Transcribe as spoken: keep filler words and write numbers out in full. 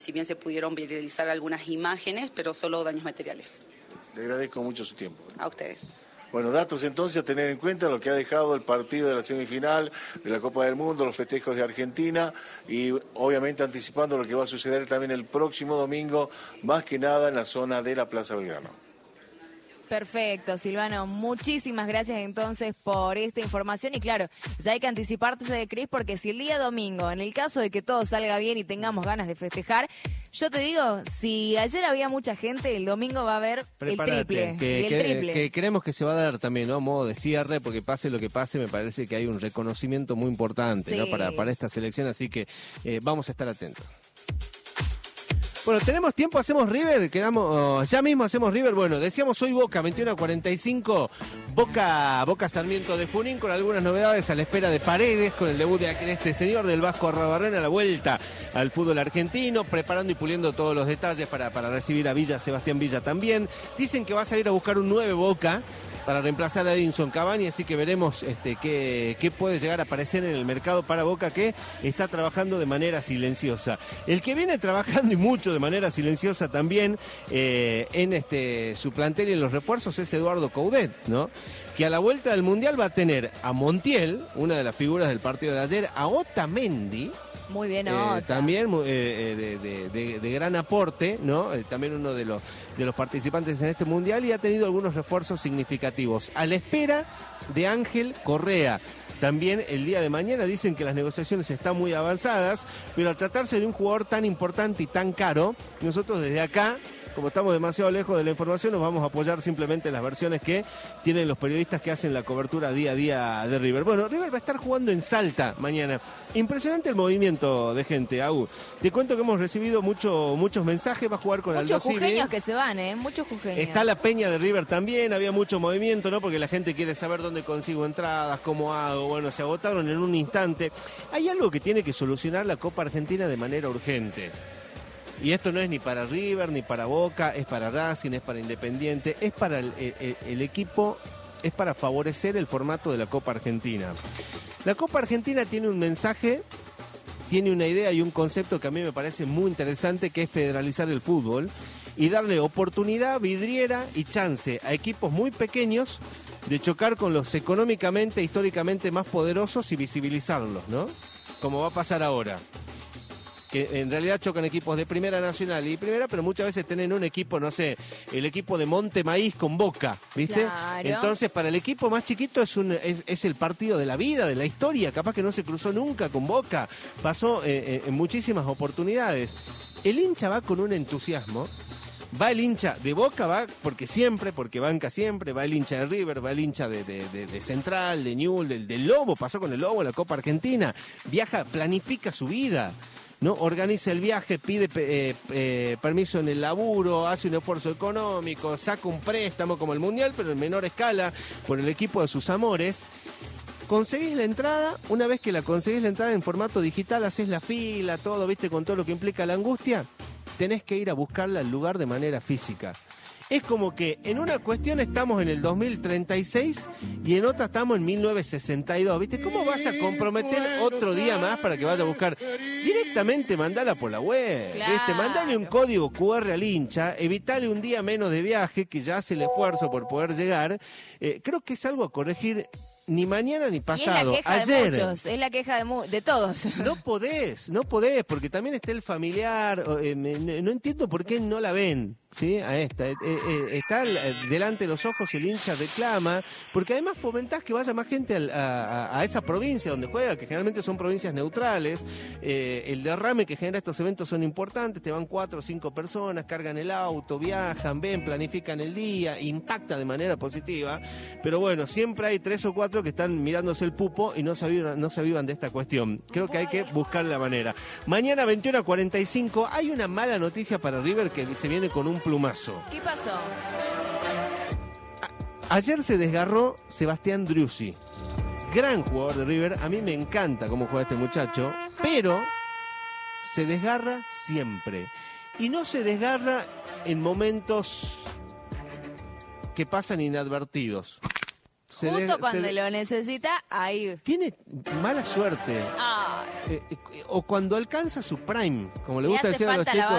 Si bien se pudieron viralizar algunas imágenes, pero solo daños materiales. Le agradezco mucho su tiempo. A ustedes. Bueno, datos entonces a tener en cuenta, lo que ha dejado el partido de la semifinal de la Copa del Mundo, los festejos de Argentina y obviamente anticipando lo que va a suceder también el próximo domingo, más que nada en la zona de la Plaza Belgrano. Perfecto, Silvano. Muchísimas gracias entonces por esta información. Y claro, ya hay que anticiparse de Cris, porque si el día domingo, en el caso de que todo salga bien y tengamos ganas de festejar, yo te digo, si ayer había mucha gente, el domingo va a haber Prepárate, el triple. Que, y el que, triple. que creemos que se va a dar también, ¿no? A modo de cierre, porque pase lo que pase, me parece que hay un reconocimiento muy importante, sí, ¿no? para, para esta selección, así que eh, vamos a estar atentos. Bueno, tenemos tiempo, hacemos River, quedamos, oh, ya mismo hacemos River. Bueno, decíamos hoy Boca, veintiuno a cuarenta y cinco, Boca, Boca Sarmiento de Junín, con algunas novedades a la espera de Paredes, con el debut de este señor del Vasco Arruabarrena, a la vuelta al fútbol argentino, preparando y puliendo todos los detalles para, para recibir a Villa, Sebastián Villa también. Dicen que va a salir a buscar un nueve Boca para reemplazar a Edinson Cavani, así que veremos este, qué, qué puede llegar a aparecer en el mercado para Boca, que está trabajando de manera silenciosa. El que viene trabajando y mucho de manera silenciosa también eh, en este, su plantel y en los refuerzos es Eduardo Coudet, ¿no? Que a la vuelta del Mundial va a tener a Montiel, una de las figuras del partido de ayer, a Otamendi. Muy bien, eh, también eh, de, de, de, de gran aporte, ¿no? Eh, también uno de los, de los participantes en este mundial, y ha tenido algunos refuerzos significativos. A la espera de Ángel Correa. También el día de mañana dicen que las negociaciones están muy avanzadas, pero al tratarse de un jugador tan importante y tan caro, nosotros desde acá, como estamos demasiado lejos de la información, nos vamos a apoyar simplemente en las versiones que tienen los periodistas que hacen la cobertura día a día de River. Bueno, River va a estar jugando en Salta mañana. Impresionante el movimiento de gente, Agu. Te cuento que hemos recibido mucho, muchos mensajes, va a jugar con Aldo Civi. Muchos jujeños que se van, ¿eh? Muchos jujeños. Está la peña de River también, había mucho movimiento, ¿no? Porque la gente quiere saber dónde consigo entradas, cómo hago. Bueno, se agotaron en un instante. Hay algo que tiene que solucionar la Copa Argentina de manera urgente. Y esto no es ni para River, ni para Boca, es para Racing, es para Independiente, es para el, el, el equipo, es para favorecer el formato de la Copa Argentina. La Copa Argentina tiene un mensaje, tiene una idea y un concepto que a mí me parece muy interesante, que es federalizar el fútbol y darle oportunidad, vidriera y chance a equipos muy pequeños de chocar con los económicamente, históricamente más poderosos y visibilizarlos, ¿no? Como va a pasar ahora. Que en realidad chocan equipos de Primera Nacional y Primera, pero muchas veces tienen un equipo, no sé, el equipo de Monte Maíz con Boca, ¿viste? Claro. Entonces, para el equipo más chiquito es, un, es, es el partido de la vida, de la historia, capaz que no se cruzó nunca con Boca, pasó eh, en muchísimas oportunidades. El hincha va con un entusiasmo. Va el hincha de Boca, va porque siempre, porque banca siempre, va el hincha de River, va el hincha de, de, de, de Central, de Newell's, del, del Lobo, pasó con el Lobo en la Copa Argentina, viaja, planifica su vida, ¿no? Organiza el viaje, pide eh, eh, permiso en el laburo, hace un esfuerzo económico, saca un préstamo como el Mundial, pero en menor escala, por el equipo de sus amores. Conseguís la entrada, una vez que la conseguís la entrada en formato digital, haces la fila, todo, viste, con todo lo que implica la angustia, tenés que ir a buscarla al lugar de manera física. Es como que en una cuestión estamos en el dos mil treinta y seis y en otra estamos en mil novecientos sesenta y dos, ¿viste? ¿Cómo vas a comprometer otro día más para que vaya a buscar? Directamente mandala por la web, claro. ¿Viste? Mandale un código cu erre al hincha, evitale un día menos de viaje, que ya hace el esfuerzo por poder llegar. Eh, creo que es algo a corregir ni mañana ni pasado. Y es la queja ayer. de muchos, es la queja de, mu de todos. No podés, no podés, porque también está el familiar, eh, me, no entiendo por qué no la ven, ¿sí? A esta, eh, eh, está delante de los ojos, el hincha reclama, porque además fomentás que vaya más gente a, a, a esa provincia donde juega, que generalmente son provincias neutrales, eh, el derrame que genera estos eventos son importantes, te van cuatro o cinco personas, cargan el auto, viajan, ven, planifican el día, impacta de manera positiva, pero bueno, siempre hay tres o cuatro que están mirándose el pupo y no se avivan, no se avivan de esta cuestión. Creo que hay que buscar la manera. Mañana veintiuno a cuarenta y cinco hay una mala noticia para River que se viene con un plumazo. ¿Qué pasó? A- ayer se desgarró Sebastián Driussi, gran jugador de River. A mí me encanta cómo juega este muchacho, pero se desgarra siempre. Y no se desgarra en momentos que pasan inadvertidos. Se Justo de, cuando se, lo necesita, ahí. Tiene mala suerte. Ah. Eh, eh, o cuando alcanza su prime, como le Le gusta hace decir a los falta la chicos.